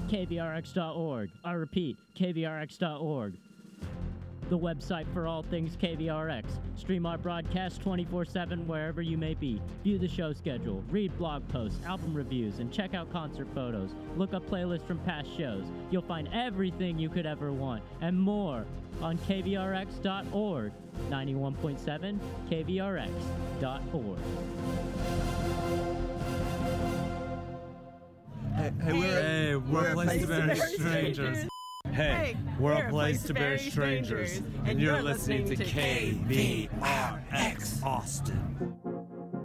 KVRX.org. I repeat, KVRX.org. The website for all things KVRX. Stream our broadcast 24/7 wherever you may be. View the show schedule, read blog posts, album reviews, and check out concert photos. Look up playlists from past shows. You'll find everything you could ever want and more on KVRX.org. 91.7 KVRX.org. Hey, we're a place to bury strangers. Hey, we're a place to bury strangers. And you're listening to KVRX Austin.